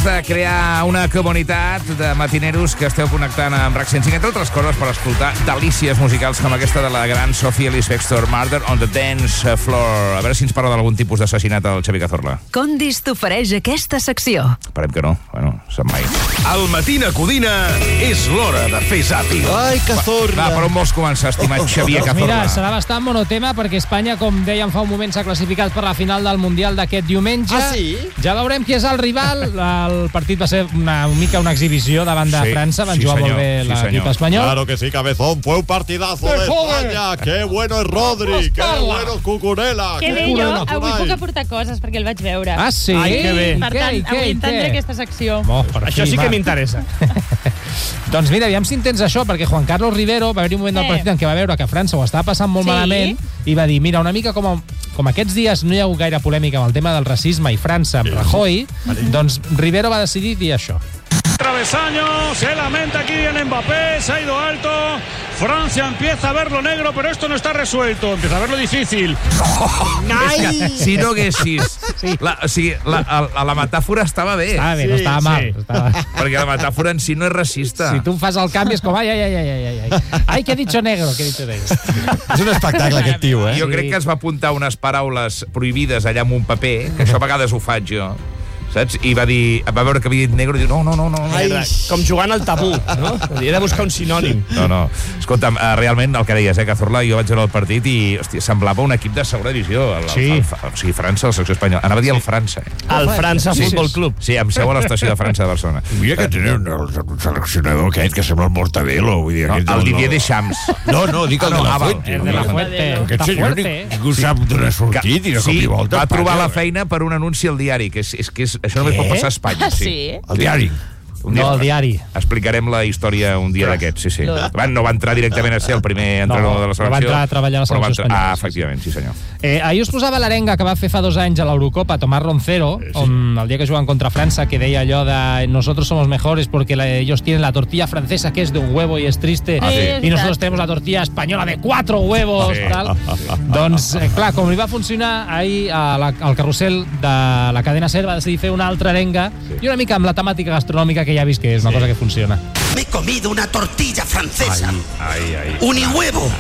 de crear una comunitat de matineros que esteu connectant amb RAC 105, entre altres coses per escoltar delícies musicals com aquesta de la gran Sofia Ellis Bextor, Murder on the Dance Floor. A veure si ens parla d'algun tipus d'assassinat al Xavi Cazorla. Condis t'ofereix aquesta secció. Esperem que no. Bueno, sap mai. Al Matina Codina és l'hora de fer zàping. Ai, Cazorla. Va, per on vols començar, estimat Xavier Cazorla? Mira, serà bastant monotema perquè Espanya, com dèiem fa un moment, s'ha classificat per la final del Mundial d'aquest diumenge. Ah, sí? Ja veurem qui és el rival. El partit va ser una exhibició davant de França. Van jugar molt bé l'equip espanyol. Claro que sí, cabezón. Fue un partidazo de España. Qué bueno es Rodri. Qué bueno es Cucurella. Que bé, jo avui puc aportar coses perquè el vaig veure. Ah, sí? Ai, que bé. Per tant, avui entendré aquesta secció. Això sí que m'interessa. Doncs mira, aviam si entens això, perquè Juan Carlos Rivero va haver-hi un moment del partit en què va veure que França ho estava passant molt malament i va dir, mira, una mica com aquests dies no hi ha hagut gaire polèmica amb el tema del racisme i França amb Rajoy, doncs Rivero va decidir dir això. Travesaño, se lamenta aquí en Mbappé, se ha ido alto, Francia empieza a ver lo negro, pero esto no está resuelto, empieza a ver lo difícil. Ai! Si no haguessis... La metàfora estava bé. Estava bé, no estava mal. Perquè la metàfora en si no és racista. Si tu fas el canvi és com, ai, que he dicho negro, que he dicho negro. És un espectacle, aquest tio, eh? Jo crec que es va apuntar unes paraules prohibides allà amb un paper, que això a vegades ho faig jo, saps? I va veure que havia dit negre i diu, no. Ai, com jugant al tabú, no? He de buscar un sinònim. No. Escolta'm, realment, el que deies, Cazorla, jo vaig veure el partit i, hòstia, semblava un equip de segona divisió. O sigui, França, la secció espanyola. Anava a dir el França. El França Futbol Club. Sí, em seu a l'estació de França de Barcelona. Mira que tenen un seleccionador aquest que sembla el Mortadelo. El Didier Deschamps. No, dic el de la Fuente. El de la Fuente. Aquest senyor ningú sap d'on ha sortit i de cop i volta. Va trobar la feina per un anunci al diari, que és això només pot passar a Espanya. Sí? El diari. No, el diari. Explicarem la història un dia d'aquests, sí. No va entrar directament a ser el primer entrenador de la selecció. Va entrar a treballar a la selecció espanyola. Efectivament, sí senyor. Ahir us posava l'arenga que va fer fa 2 anys a l'Eurocopa Tomás Roncero, on el dia que juguen contra França, que deia allò de nosotros somos mejores porque ellos tienen la tortilla francesa que es de un huevo y es triste y nosotros tenemos la tortilla española de 4 huevos, tal. Doncs, clar, com li va funcionar ahir al carrusel de la cadena SER, va decidir fer una altra arenga i una mica amb la temàtica gastronòmica que ja he vist que és una cosa que funciona. Me he comido una tortilla francesa. Unihuevo.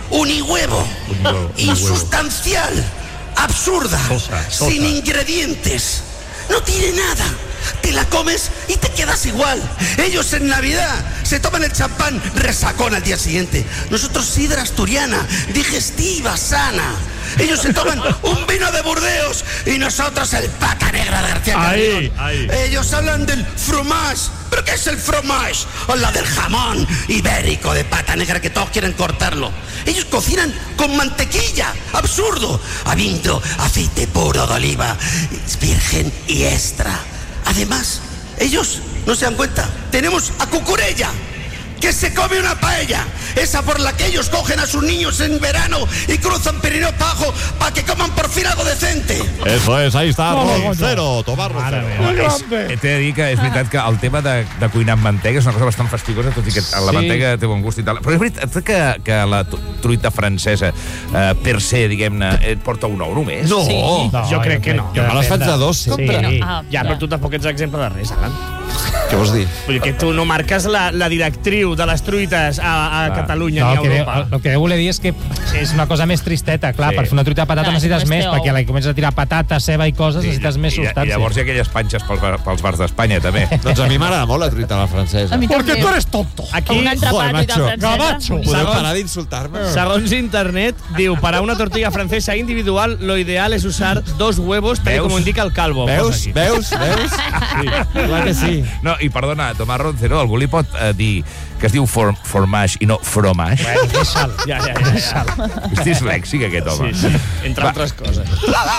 Insustancial. Absurda. Sin ingredientes. No tiene nada. Te la comes y te quedas igual. Ellos en Navidad se toman el champán resacón al día siguiente. Nosotros sidra asturiana, digestiva, sana. Ellos se toman un vino de Burdeos y nosotros el pata negra de García Carrión. Ellos hablan del fromage. ¿Pero qué es el fromage? O la del jamón ibérico de pata negra que todos quieren cortarlo. Ellos cocinan con mantequilla. Absurdo. Habiendo aceite puro de oliva, virgen y extra. Además, ellos no se dan cuenta. Tenemos a Cucurella, que se come una paella, esa por la que ellos cogen a sus niños en verano y cruzan Pirineo Bajo para que coman por fin algo decente. Eso es, ahí está Roncero, Tomás Roncero. T'he de dir que és veritat que el tema de cuinar amb mantega és una cosa bastant fastigosa, tot i que la mantega té bon gust i tal. Però és veritat que la truita francesa per se, diguem-ne, et porta un ou només? No, jo crec que no. Jo me les faig de 2 sempre. Ja, però tu tampoc ets exemple de res, Alan. Què vols dir? Vull dir que tu no marques la directriu de les truites a Catalunya ni a Europa. El que voler dir és que és una cosa més tristeta, clar, per fer una truita de patata necessites més, perquè a la que comences a tirar patata, ceba i coses, necessites més substància. I llavors hi ha aquelles panxes pels bars d'Espanya, també. Doncs a mi m'agrada molt la truita a la francesa. Perquè tu eres tonto. Aquí, un entrepat i de francesa. Podeu parar d'insultar-me? Segons internet, diu, para una tortilla francesa individual, lo ideal es usar 2 huevos, tal com indica el calvo. Veus? Sí, clar que sí. No, i perdona, Tomás Roncero, algú li pot dir que es diu formage i no fromage? Bueno, deixa'l. Ja. És dislèxic, aquest home. Sí, entre altres coses.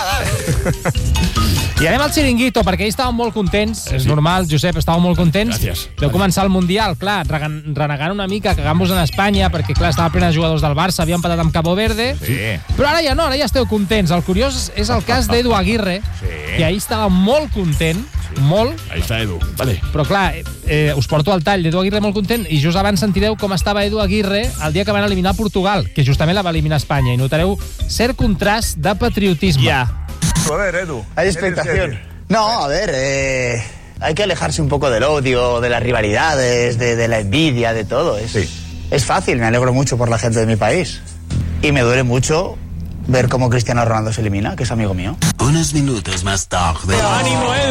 I anem al Chiringuito, perquè ahir estàvem molt contents. És normal, Josep, estàvem molt contents. Gràcies. Deu començar el Mundial, clar, renegant una mica, cagant-vos en Espanya, perquè, clar, estava plena de jugadors del Barça, havien empatat amb Cabo Verde. Sí. Però ara ja no, ara ja esteu contents. El curiós és el cas d'Edu Aguirre, que ahir estava molt content, molt. Ahí està Edu, vale. Però clar, us porto al tall d'Edu Aguirre molt content i just abans sentireu com estava Edu Aguirre el dia que van eliminar Portugal, que justament la va eliminar Espanya, i notareu cert contrast de patriotisme. Ja. A ver, Edu. Hay expectación. No, a ver, Hay que alejarse un poco del odio, de las rivalidades, de la envidia, de todo. Es fácil, me alegro mucho por la gente de mi país. Y me duele mucho ver cómo Cristiano Ronaldo se elimina, que es amigo mío. Unos minutos más tarde. ¡Ánimo, Edu,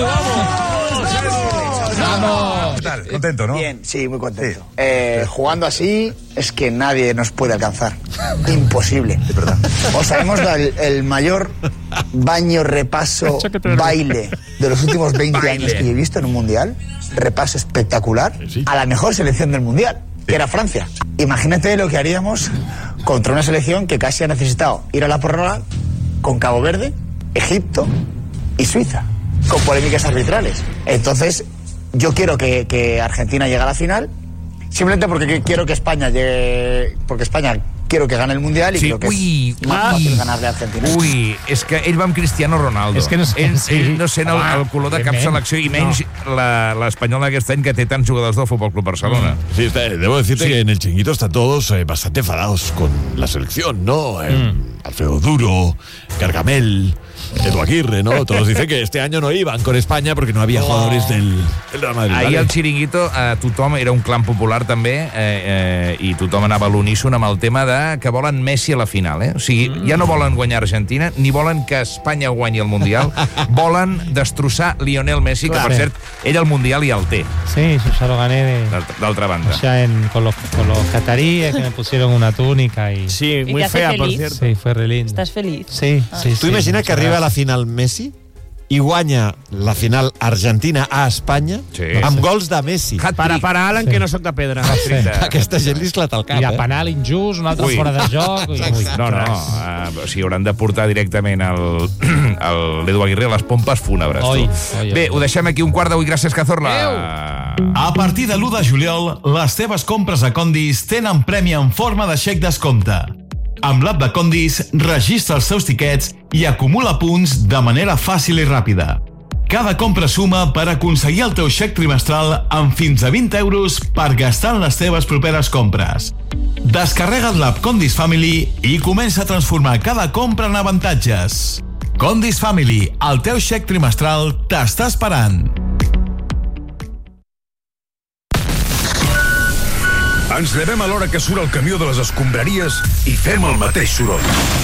¡Vamos! ¿Qué tal? ¿Contento, no? Bien, sí, muy contento. Jugando así es que nadie nos puede alcanzar. Imposible. Es verdad. O sea, hemos dado el mayor baño, repaso, baile de los últimos 20 años que he visto en un mundial. Repaso espectacular a la mejor selección del mundial, que era Francia. Imagínate lo que haríamos contra una selección que casi ha necesitado ir a la prórroga con Cabo Verde, Egipto y Suiza, con polémicas arbitrales. Entonces, yo quiero que Argentina llegue a la final, simplemente porque quiero que España llegue, porque España quiero que gane el Mundial y creo que es más fàcil ganarle a Argentina. És que ell va amb Cristiano Ronaldo. És que no sé, ell no sent el color de cap selecció, i menys l'espanyola aquest any que té tants jugadors del Fútbol Club Barcelona. Sí, debo decirte que en el Chiringuito están todos bastante enfadados con la selección, ¿no? Alfredo Duro, Gargamel, Edu Aguirre, ¿no? Todos dicen que este año no iban con España porque no había jugadores del Real Madrid. Ahir al Chiringuito tothom era un clan popular també i tothom anava a l'uníson amb el tema de que volen Messi a la final, O sigui, ja no volen guanyar Argentina ni volen que Espanya guanyi el Mundial, volen destrossar Lionel Messi, que per cert, ell el Mundial ja el té. Sí, yo ya lo gané d'altra banda. o sea, con los cataríes que me pusieron una túnica y... Sí, muy fea, por cierto. Sí, fue re lindo. ¿Estás feliz? Sí, sí. ¿Tú imaginas que arriba a la final Messi i guanya la final Argentina a Espanya amb gols de Messi? Para Alan, que no soc de pedra. Aquesta gent li esclata el cap. I de penal injust, un altre fora de joc. O sigui, hauran de portar directament l'Edu Aguirre a les pompes fúnebres. Bé, ho deixem aquí 1:15. Gràcies, Cazorla. A partir de l'1 de juliol, les teves compres a Condis tenen premi en forma de xec descompte. Amb l'app de Condis, registra els teus tiquets i acumula punts de manera fàcil i ràpida. Cada compra suma per aconseguir el teu xec trimestral amb fins a 20 euros per gastar en les teves properes compres. Descarrega't l'app Condis Family i comença a transformar cada compra en avantatges. Condis Family, el teu xec trimestral t'està esperant. Ens llevem a l'hora que surt el camió de les escombraries i fem el mateix soroll.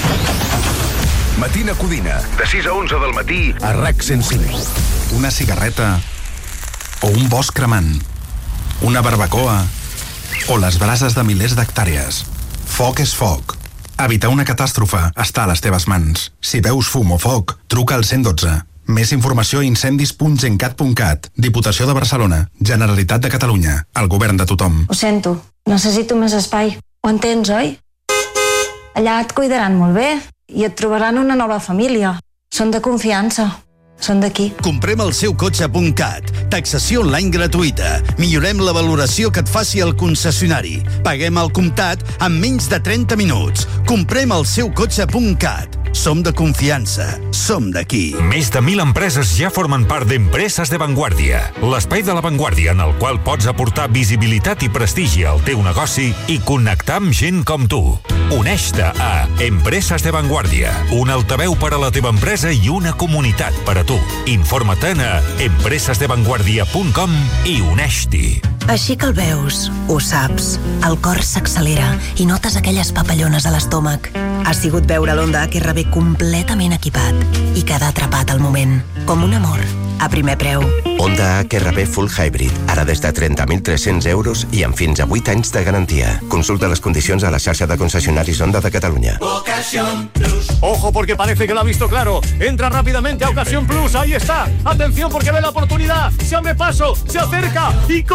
Matina Codina, de 6 a 11 del matí a RAC 105. Una cigarreta o un bosc cremant, una barbacoa o les brases de milers d'hectàrees. Foc és foc. Evitar una catàstrofe està a les teves mans. Si veus fum o foc, truca al 112. Més informació a incendis.gencat.cat. Diputació de Barcelona, Generalitat de Catalunya, el govern de tothom. Ho sento, necessito més espai. Ho entens, oi? Allà et cuidaran molt bé i et trobaran una nova família. Són de confiança. Són d'aquí. Comprem el seu cotxe.cat. Taxació online gratuïta. Millorem la valoració que et faci el concessionari. Paguem al comptat en menys de 30 minuts. Comprem el seu cotxe.cat. Som de confiança. Som d'aquí. Més de 1.000 empreses ja formen part d'Empreses de Vanguardia. L'espai de la Vanguardia en el qual pots aportar visibilitat i prestigi al teu negoci i connectar amb gent com tu. Uneix-te a Empreses de Vanguardia, un altaveu per a la teva empresa i una comunitat per a tu. Informa't a empresesdevanguardia.com i uneix-t'hi. Així que el veus, ho saps, el cor s'accelera i notes aquelles papallones a l'estómac. Ha sigut veure l'Honda HR-V completament equipat i quedar atrapat al moment, com un amor, a primer preu. Honda HR-V Full Hybrid, ara des de 30.300 euros i amb fins a 8 anys de garantia. Consulta les condicions a la xarxa de concessionaris Honda de Catalunya. Ocasión Plus. Ojo, porque parece que lo ha visto claro. Entra rápidamente a Ocasión Plus, ahí está. Atención porque ve la oportunidad. Se abre paso, se acerca y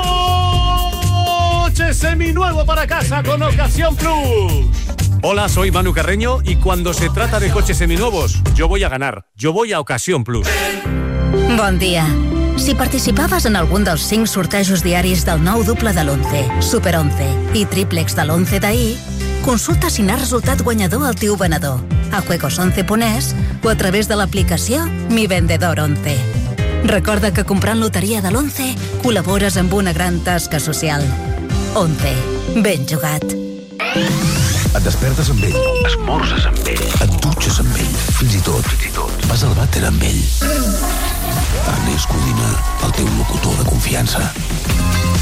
coche seminuevo para casa con Ocasión Plus. Hola, soy Manu Carreño y cuando se trata de coches seminuevos, yo voy a ganar. Yo voy a Ocasión Plus. Bon dia. Si participaves en algun dels 5 sortejos diaris del nou doble de l'11, Super 11 i Triplex de l'11 d'ahir, consulta si n'ha resultat guanyador al teu venedor, a juegos11.es o a través de l'aplicació Mi Vendedor 11. Recorda que comprant loteria de l'11 col·labores amb una gran tasca social. 11. Ben jugat. Et despertes amb ell. Esmorzes amb ell. Et dutxes amb ell. Fins i tot vas al vàter amb ell. Ernest Codina, el teu locutor de confiança.